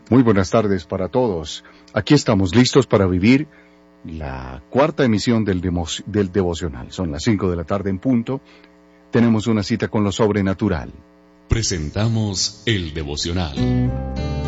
Muy buenas tardes para todos. Aquí estamos listos para vivir la cuarta emisión del devocional. Son las 5 de la tarde en punto. Tenemos una cita con lo sobrenatural. Presentamos el devocional.